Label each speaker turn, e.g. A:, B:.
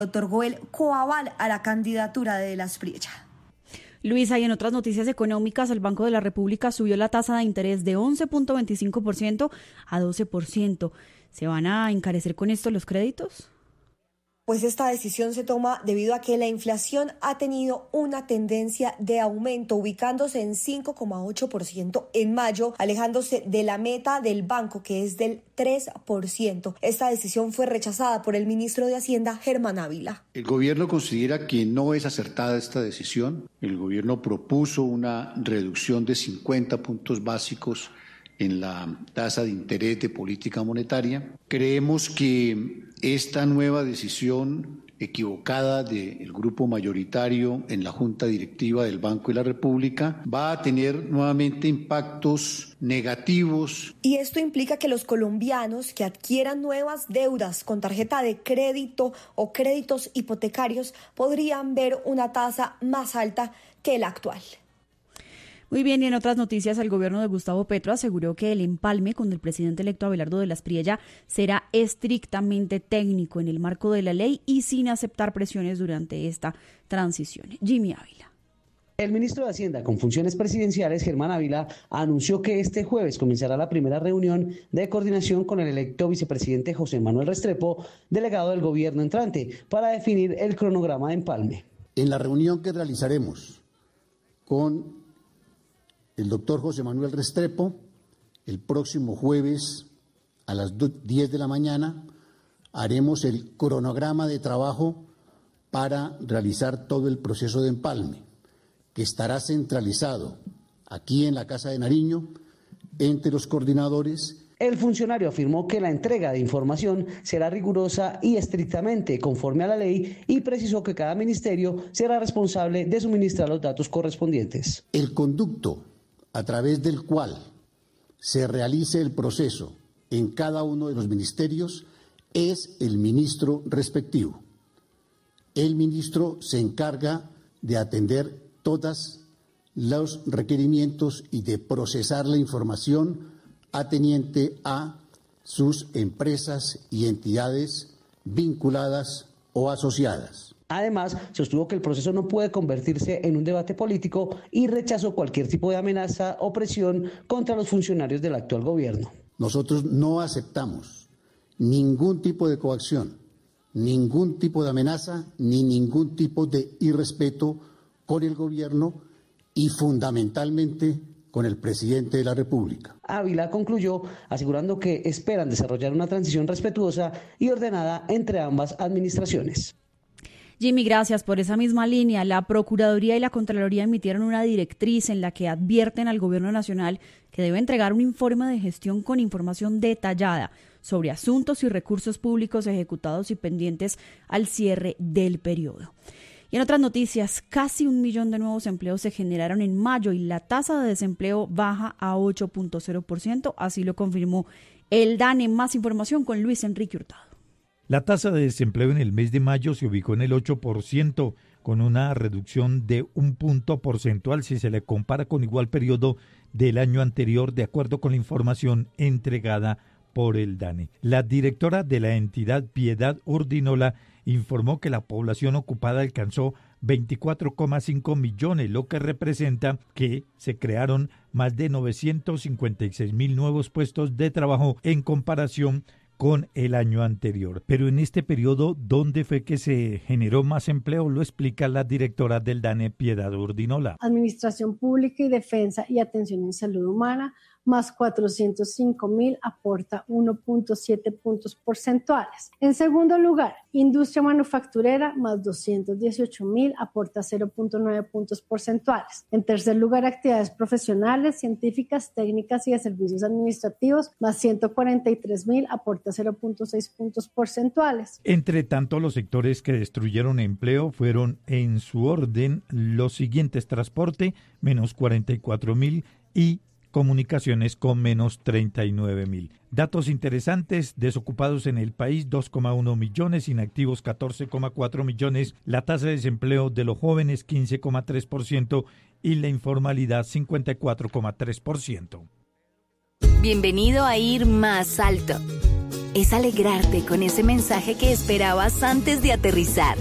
A: otorgó el coaval a la candidatura de las Asprilla.
B: Luisa, y en otras noticias económicas, el Banco de la República subió la tasa de interés de 11.25% a 12%. ¿Se van a encarecer con esto los créditos?
A: Pues esta decisión se toma debido a que la inflación ha tenido una tendencia de aumento, ubicándose en 5,8% en mayo, alejándose de la meta del banco, que es del 3%. Esta decisión fue rechazada por el ministro de Hacienda, Germán Ávila.
C: El gobierno considera que no es acertada esta decisión. El gobierno propuso una reducción de 50 puntos básicos en la tasa de interés de política monetaria. Creemos que esta nueva decisión equivocada del grupo mayoritario en la Junta Directiva del Banco de la República va a tener nuevamente impactos negativos.
A: Y esto implica que los colombianos que adquieran nuevas deudas con tarjeta de crédito o créditos hipotecarios podrían ver una tasa más alta que la actual.
B: Muy bien, y en otras noticias, el gobierno de Gustavo Petro aseguró que el empalme con el presidente electo Abelardo de las Asprilla será estrictamente técnico en el marco de la ley y sin aceptar presiones durante esta transición. Jimmy Ávila.
D: El ministro de Hacienda con funciones presidenciales, Germán Ávila, anunció que este jueves comenzará la primera reunión de coordinación con el electo vicepresidente José Manuel Restrepo, delegado del gobierno entrante, para definir el cronograma de empalme.
C: En la reunión que realizaremos con el doctor José Manuel Restrepo, el próximo jueves a las 10 de la mañana, haremos el cronograma de trabajo para realizar todo el proceso de empalme, que estará centralizado aquí en la Casa de Nariño, entre los coordinadores.
D: El funcionario afirmó que la entrega de información será rigurosa y estrictamente conforme a la ley y precisó que cada ministerio será responsable de suministrar los datos correspondientes.
C: El conducto a través del cual se realice el proceso en cada uno de los ministerios es el ministro respectivo. El ministro se encarga de atender todos los requerimientos y de procesar la información ateniente a sus empresas y entidades vinculadas o asociadas.
D: Además, sostuvo que el proceso no puede convertirse en un debate político y rechazó cualquier tipo de amenaza o presión contra los funcionarios del actual gobierno.
C: Nosotros no aceptamos ningún tipo de coacción, ningún tipo de amenaza, ni ningún tipo de irrespeto con el gobierno y fundamentalmente con el presidente de la República.
D: Ávila concluyó asegurando que esperan desarrollar una transición respetuosa y ordenada entre ambas administraciones.
B: Jimmy, gracias por esa misma línea. La Procuraduría y la Contraloría emitieron una directriz en la que advierten al Gobierno Nacional que debe entregar un informe de gestión con información detallada sobre asuntos y recursos públicos ejecutados y pendientes al cierre del periodo. Y en otras noticias, casi 1 millón de nuevos empleos se generaron en mayo y la tasa de desempleo baja a 8.0%, así lo confirmó el DANE. Más información con Luis Enrique Hurtado.
E: La tasa de desempleo en el mes de mayo se ubicó en el 8%, con una reducción de 1 punto porcentual si se le compara con igual periodo del año anterior, de acuerdo con la información entregada por el DANE. La directora de la entidad, Piedad Urdinola, informó que la población ocupada alcanzó 24,5 millones, lo que representa que se crearon más de 956.000 nuevos puestos de trabajo en comparación con el año anterior. Pero en este periodo, ¿dónde fue que se generó más empleo? Lo explica la directora del DANE, Piedad Urdinola.
F: Administración Pública y Defensa y Atención en Salud Humana, más 405.000, aporta 1.7 puntos porcentuales. En segundo lugar, Industria Manufacturera, más 218.000, aporta 0.9 puntos porcentuales. En tercer lugar, Actividades Profesionales, Científicas, Técnicas y de Servicios Administrativos, más 143.000, aporta 0.6 puntos porcentuales.
E: Entre tanto, los sectores que destruyeron empleo fueron en su orden los siguientes: transporte, menos 44.000 y comunicaciones con menos 39.000. Datos interesantes: desocupados en el país 2,1 millones, inactivos 14,4 millones, la tasa de desempleo de los jóvenes 15,3% y la informalidad 54,3%.
G: Bienvenido a Ir Más Alto, es alegrarte con ese mensaje que esperabas antes de aterrizar.